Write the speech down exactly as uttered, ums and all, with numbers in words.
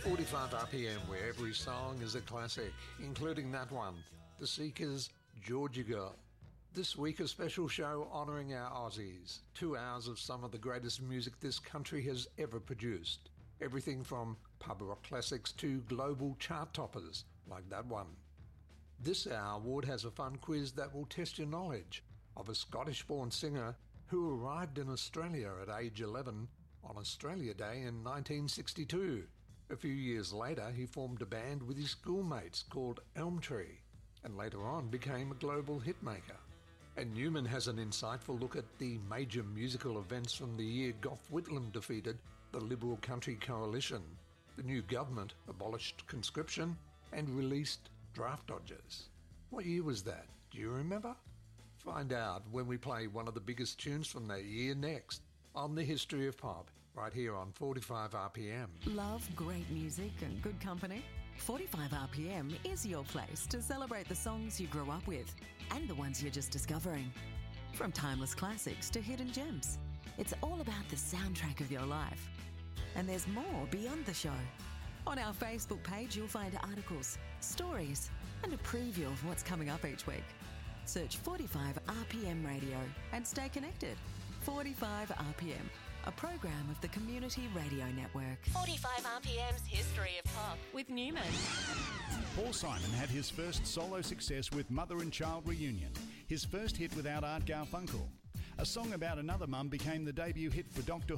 forty-five R P M, where every song is a classic, including that one, The Seekers' Georgia Girl. This week, a special show honouring our Aussies. Two hours of some of the greatest music this country has ever produced. Everything from pub rock classics to global chart toppers, like that one. This hour, Ward has a fun quiz that will test your knowledge of a Scottish-born singer who arrived in Australia at age eleven on Australia Day in nineteen sixty-two. A few years later, he formed a band with his schoolmates called Elm Tree, and later on became a global hitmaker. And Newman has an insightful look at the major musical events from the year Gough Whitlam defeated the Liberal Country Coalition. The new government abolished conscription and released draft dodgers. What year was that? Do you remember? Find out when we play one of the biggest tunes from that year next on The History of Pop, right here on forty-five R P M. Love great music and good company? forty-five R P M is your place to celebrate the songs you grew up with and the ones you're just discovering. From timeless classics to hidden gems, it's all about the soundtrack of your life. And there's more beyond the show. On our Facebook page, you'll find articles, stories, and a preview of what's coming up each week. Search forty-five R P M Radio and stay connected. forty-five R P M, a program of the Community Radio Network. forty-five R P M's History of Pop with Newman. Paul Simon had his first solo success with Mother and Child Reunion, his first hit without Art Garfunkel. A song about another mum became the debut hit for Doctor